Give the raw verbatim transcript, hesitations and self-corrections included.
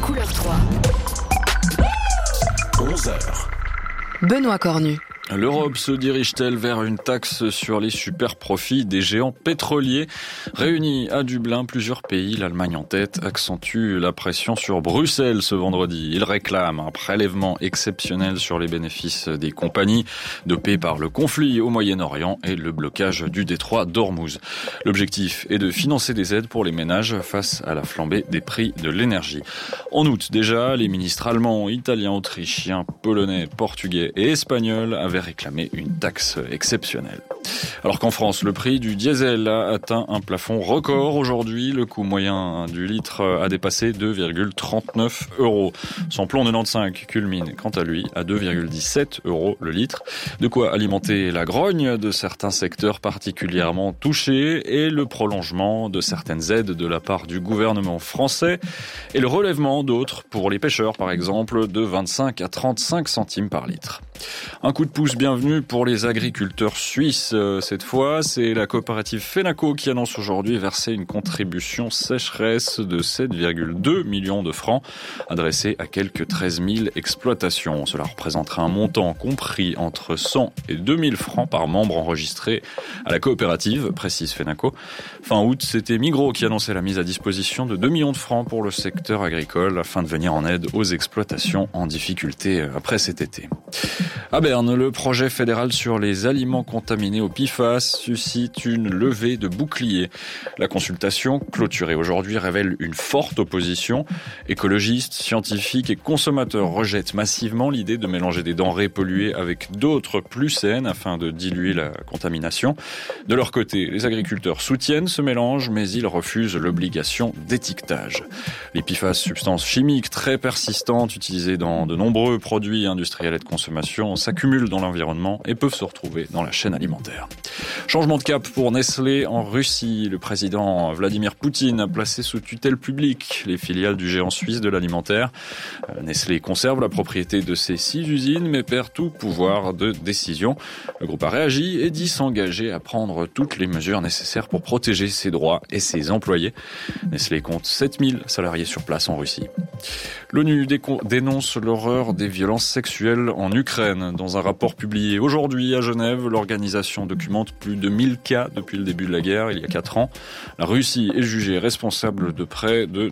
Couleur trois. onze heures. Benoît Cornu. L'Europe se dirige-t-elle vers une taxe sur les super-profits des géants pétroliers ? Réunis à Dublin, plusieurs pays, l'Allemagne en tête, accentuent la pression sur Bruxelles ce vendredi. Ils réclament un prélèvement exceptionnel sur les bénéfices des compagnies dopées par le conflit au Moyen-Orient et le blocage du détroit d'Ormuz. L'objectif est de financer des aides pour les ménages face à la flambée des prix de l'énergie. En août déjà, les ministres allemands, italiens, autrichiens, polonais, portugais et espagnols avaient réclamé une taxe exceptionnelle. Alors qu'en France, le prix du diesel a atteint un plafond record aujourd'hui. Le coût moyen du litre a dépassé deux virgule trente-neuf euros. Samplon quatre-vingt-quinze culmine quant à lui à deux virgule dix-sept euros le litre. De quoi alimenter la grogne de certains secteurs particulièrement touchés et le prolongement de certaines aides de la part du gouvernement français et le relèvement d'autres pour les pêcheurs par exemple de vingt-cinq à trente-cinq centimes par litre. Un coup de pouce bienvenu pour les agriculteurs suisses. Cette fois, c'est la coopérative Fenaco qui annonce aujourd'hui verser une contribution sécheresse de sept virgule deux millions de francs adressée à quelques treize mille exploitations. Cela représentera un montant compris entre cent et deux mille francs par membre enregistré à la coopérative, précise Fenaco. Fin août, c'était Migros qui annonçait la mise à disposition de deux millions de francs pour le secteur agricole afin de venir en aide aux exploitations en difficulté après cet été. À Berne, le projet fédéral sur les aliments contaminés au P F A S suscite une levée de boucliers. La consultation, clôturée aujourd'hui, révèle une forte opposition. Écologistes, scientifiques et consommateurs rejettent massivement l'idée de mélanger des denrées polluées avec d'autres plus saines afin de diluer la contamination. De leur côté, les agriculteurs soutiennent ce mélange, mais ils refusent l'obligation d'étiquetage. Les P F A S, substances chimiques très persistantes utilisées dans de nombreux produits industriels et de consommation, s'accumulent dans l'environnement et peuvent se retrouver dans la chaîne alimentaire. Changement de cap pour Nestlé en Russie. Le président Vladimir Poutine a placé sous tutelle publique les filiales du géant suisse de l'alimentaire. Nestlé conserve la propriété de ses six usines mais perd tout pouvoir de décision. Le groupe a réagi et dit s'engager à prendre toutes les mesures nécessaires pour protéger ses droits et ses employés. Nestlé compte sept mille salariés sur place en Russie. L'ONU dénonce l'horreur des violences sexuelles en Ukraine. Dans un rapport publié aujourd'hui à Genève, l'organisation documente plus de mille cas depuis le début de la guerre, il y a quatre ans. La Russie est jugée responsable de près de